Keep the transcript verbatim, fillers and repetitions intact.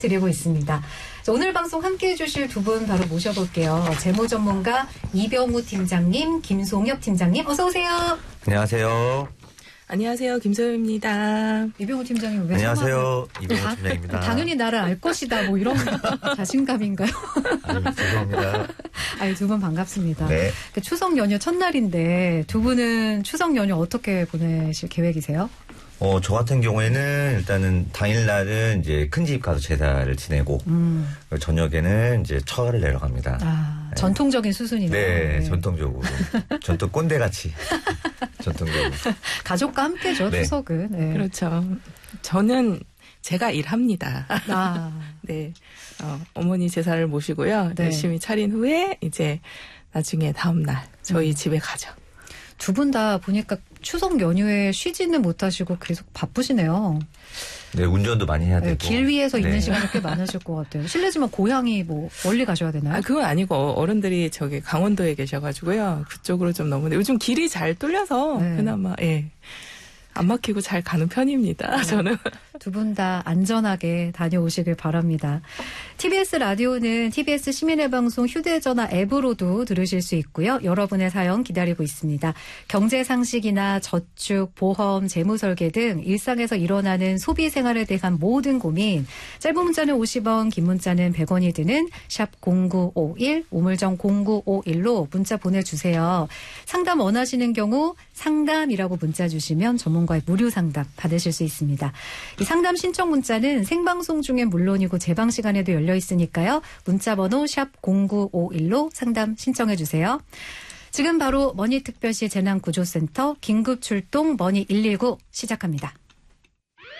드리고 있습니다. 자, 오늘 방송 함께해 주실 두 분 바로 모셔볼게요. 재무 전문가 이병우 팀장님, 김송엽 팀장님, 어서 오세요. 안녕하세요. 안녕하세요. 김소엽입니다. 이병우 팀장님 왜 안녕하세요. 이병우 팀장입니다. 당연히 나를 알 것이다. 뭐 이런 자신감인가요? 아니, 죄송합니다. 아니, 두 분 반갑습니다. 네. 추석 연휴 첫날인데 두 분은 추석 연휴 어떻게 보내실 계획이세요? 어, 저 같은 경우에는 일단은 당일날은 이제 큰 집 가서 제사를 지내고, 음. 저녁에는 이제 처가를 내려갑니다. 아, 네. 전통적인 수순이네요. 네, 네. 전통적으로. 전통 꼰대같이. 전통적으로. 가족과 함께죠, 네. 추석은. 네. 그렇죠. 저는 제가 일합니다. 아. 네. 어, 어머니 제사를 모시고요. 네. 열심히 차린 후에 이제 나중에 다음날 저희 음. 집에 가죠. 두 분 다 보니까 추석 연휴에 쉬지는 못하시고 계속 바쁘시네요. 네, 운전도 많이 해야 네, 되고. 길 위에서 네. 있는 시간이 꽤 많으실 것 같아요. 실례지만 고향이 뭐 멀리 가셔야 되나요? 아, 그건 아니고 어른들이 저기 강원도에 계셔가지고요. 그쪽으로 좀 너무 요즘 길이 잘 뚫려서 네. 그나마 예. 안 막히고 잘 가는 편입니다. 네. 저는. 두 분 다 안전하게 다녀오시길 바랍니다. 티비에스 라디오는 티비에스 시민의 방송 휴대전화 앱으로도 들으실 수 있고요. 여러분의 사연 기다리고 있습니다. 경제 상식이나 저축, 보험, 재무설계 등 일상에서 일어나는 소비 생활에 대한 모든 고민, 짧은 문자는 오십 원, 긴 문자는 백 원이 드는 샵 공구오일, 우물정 공구오일로 문자 보내주세요. 상담 원하시는 경우 상담이라고 문자 주시면 전문가의 무료 상담 받으실 수 있습니다. 이 상담 신청 문자는 생방송 중엔 물론이고 재방 시간에도 열려 있으니까요. 문자 번호 샵 공구오일로 상담 신청해 주세요. 지금 바로 머니특별시 재난구조센터 긴급출동 머니 일일구 시작합니다.